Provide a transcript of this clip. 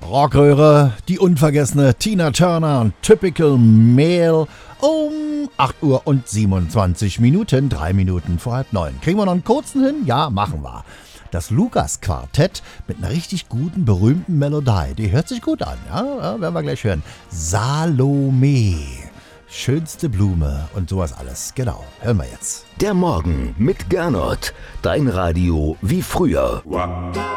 Rockröhre, die unvergessene Tina Turner und Typical Male um 8 Uhr und 27 Minuten, 3 Minuten vor halb 9. Kriegen wir noch einen kurzen hin? Ja, machen wir. Das Lukas-Quartett mit einer richtig guten, berühmten Melodie. Die hört sich gut an, ja, werden wir gleich hören. Salome, schönste Blume und sowas alles. Genau, hören wir jetzt. Der Morgen mit Gernot, dein Radio wie früher.